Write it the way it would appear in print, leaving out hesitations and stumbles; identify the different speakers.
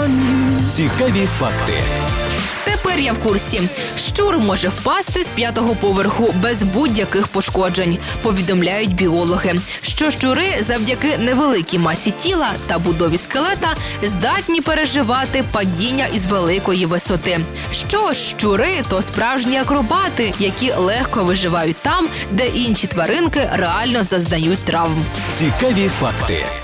Speaker 1: Цікаві факти.
Speaker 2: Тепер я в курсі. Щур може впасти з 5-го поверху без будь-яких пошкоджень, повідомляють біологи. Що щури завдяки невеликій масі тіла та будові скелета здатні переживати падіння із великої висоти. Що ж, щури – то справжні акробати, які легко виживають там, де інші тваринки реально зазнають травм.
Speaker 1: Цікаві факти.